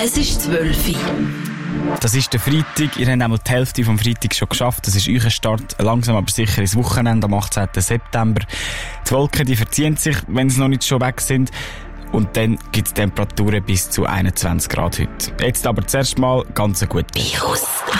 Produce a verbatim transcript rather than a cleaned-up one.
Es ist zwölf Uhr. Das ist der Freitag. Ihr habt einmal die Hälfte vom Freitag schon geschafft. Das ist euer Start langsam aber sicher ins Wochenende am achtzehnten September. Die Wolken, die verziehen sich, wenn sie noch nicht schon weg sind. Und dann gibt es Temperaturen bis zu einundzwanzig Grad heute. Jetzt aber zuerst mal ganz ein gutes Virus